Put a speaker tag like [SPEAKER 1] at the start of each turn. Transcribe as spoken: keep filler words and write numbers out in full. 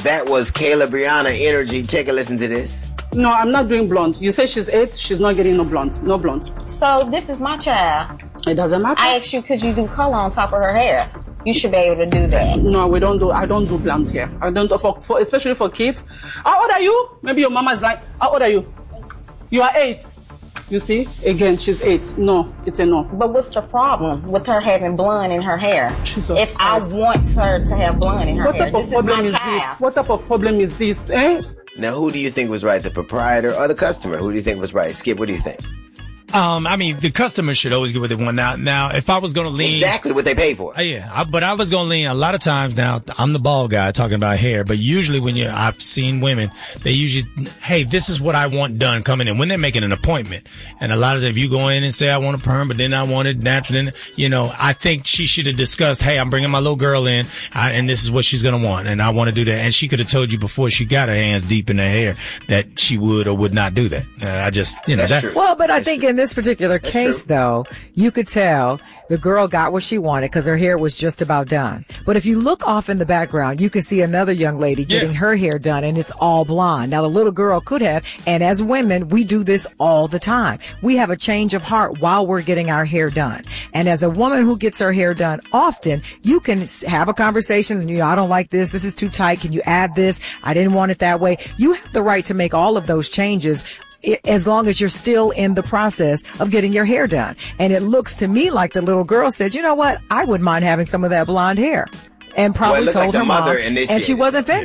[SPEAKER 1] That was Kayla Brianna Energy. Take a listen to this.
[SPEAKER 2] No, I'm not doing blonde. You say she's eight, she's not getting no blonde. No blonde.
[SPEAKER 3] So this is my child.
[SPEAKER 2] It doesn't matter.
[SPEAKER 3] I asked you, could you do color on top of her hair? You should be able to do that.
[SPEAKER 2] No, we don't do, I don't do blonde hair. I don't do, for, for, especially for kids. How old are you? Maybe your mama is like, how old are you? You are eight. You see? Again, she's eight. No, it's a no.
[SPEAKER 3] But what's the problem with her having blonde in her hair?
[SPEAKER 2] Jesus
[SPEAKER 3] if
[SPEAKER 2] Christ.
[SPEAKER 3] I want her to have blonde in her
[SPEAKER 2] what
[SPEAKER 3] hair,
[SPEAKER 2] type of
[SPEAKER 3] this
[SPEAKER 2] problem
[SPEAKER 3] is
[SPEAKER 2] is,
[SPEAKER 3] my
[SPEAKER 2] is
[SPEAKER 3] child.
[SPEAKER 2] this? What type of problem is this, eh?
[SPEAKER 1] Now, who do you think was right, the proprietor or the customer? Who do you think was right? Skip, what do you think?
[SPEAKER 4] Um, I mean, the customer should always get what they want. Now, now, if I was going to lean.
[SPEAKER 1] Exactly what they pay for.
[SPEAKER 4] Uh, yeah, I, but I was going to lean a lot of times. Now, I'm the bald guy talking about hair, but usually when you, I've seen women, they usually, hey, this is what I want done coming in when they're making an appointment. And a lot of them, if you go in and say, I want a perm, but then I want it natural, then, you know, I think she should have discussed, hey, I'm bringing my little girl in, I, and this is what she's going to want. And I want to do that. And she could have told you before she got her hands deep in her hair that she would or would not do that. Uh, I just, you know,
[SPEAKER 1] That's
[SPEAKER 4] that.
[SPEAKER 1] true.
[SPEAKER 5] Well, but I
[SPEAKER 1] That's
[SPEAKER 5] think
[SPEAKER 1] true.
[SPEAKER 5] in this particular
[SPEAKER 1] That's
[SPEAKER 5] case,
[SPEAKER 1] true.
[SPEAKER 5] though, you could tell the girl got what she wanted because her hair was just about done. But if you look off in the background, you can see another young lady getting
[SPEAKER 4] Yeah.
[SPEAKER 5] her hair done, and it's all blonde. Now, the little girl could have, and as women, we do this all the time. We have a change of heart while we're getting our hair done. And as a woman who gets her hair done often, you can s- have a conversation, and you know, I don't like this. This is too tight. Can you add this? I didn't want it that way. You have the right to make all of those changes i- as long as you're still in the process of getting your hair done. And it looks to me like the little girl said, you know what? I wouldn't mind having some of that blonde hair. And
[SPEAKER 1] Well, it
[SPEAKER 5] probably
[SPEAKER 1] looked
[SPEAKER 5] told
[SPEAKER 1] like the
[SPEAKER 5] her
[SPEAKER 1] mother
[SPEAKER 5] mom, and she
[SPEAKER 1] initiated.
[SPEAKER 5] wasn't finished.